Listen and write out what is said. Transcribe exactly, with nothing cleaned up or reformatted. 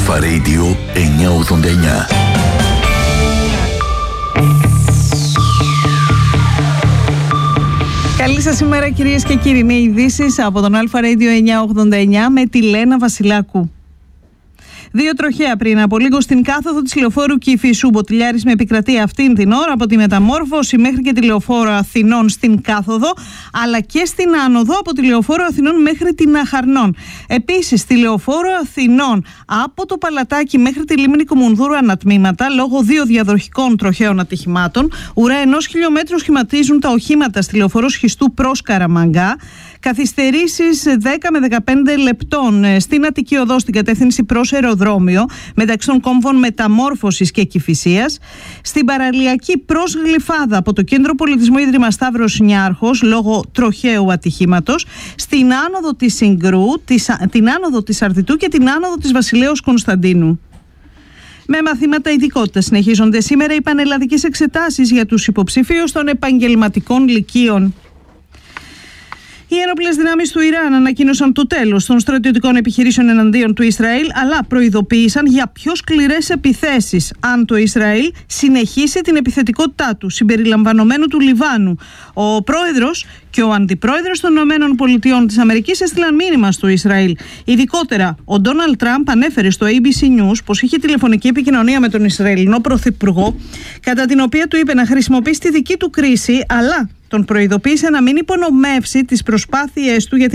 Αλφα Radio εννιακόσια ογδόντα εννιά. Καλή σας ημέρα κυρίες και κύριοι. Είναι ειδήσεις από τον Αλφα Radio εννιακόσια ογδόντα εννιά με τη Λένα Βασιλάκου. Δύο τροχαία πριν από λίγο στην κάθοδο της λεωφόρου Κηφισού. Μποτιλιάρης με επικρατεί αυτήν την ώρα από τη Μεταμόρφωση μέχρι και τη λεωφόρο Αθηνών στην κάθοδο, αλλά και στην άνοδο από τη λεωφόρο Αθηνών μέχρι την Αχαρνών. Επίσης, στη λεωφόρο Αθηνών από το Παλατάκι μέχρι τη λίμνη Κομουνδούρου ανατμήματα, λόγω δύο διαδροχικών τροχαίων ατυχημάτων. Ουρά ενός χιλιόμετρου σχηματίζουν τα οχήματα στη λεωφόρο Σχιστού προς Καραμαγκά. Καθυστερήσεις δέκα με δεκαπέντε λεπτών στην Αττική Οδό στην κατεύθυνση προς αεροδρόμιο μεταξύ των κόμβων Μεταμόρφωσης και Κηφισίας. Στην παραλιακή προς Γλυφάδα από το Κέντρο Πολιτισμού Ίδρυμα Σταύρος Νιάρχος λόγω τροχαίου ατυχήματος. Στην άνοδο της Συγκρού, την άνοδο της Αρδιτού και την άνοδο της Βασιλέως Κωνσταντίνου. Με μαθήματα ειδικότητα συνεχίζονται σήμερα οι πανελλαδικές εξετάσεις για τους υποψηφίους των επαγγελματικών λυκείων. Οι ένοπλες δυνάμεις του Ιράν ανακοίνωσαν το τέλος των στρατιωτικών επιχειρήσεων εναντίον του Ισραήλ, αλλά προειδοποίησαν για πιο σκληρές επιθέσεις αν το Ισραήλ συνεχίσει την επιθετικότητά του, συμπεριλαμβανομένου του Λιβάνου. Ο πρόεδρος και ο αντιπρόεδρος των ΗΠΑ της Αμερικής έστειλαν μήνυμα στο Ισραήλ. Ειδικότερα, ο Ντόναλντ Τραμπ ανέφερε στο έι μπι σι News πως είχε τηλεφωνική επικοινωνία με τον Ισραηλινό πρωθυπουργό, κατά την οποία του είπε να χρησιμοποιήσει τη δική του κρίση, αλλά τον προειδοποίησε να μην υπονομεύσει τις προσπάθειές του για την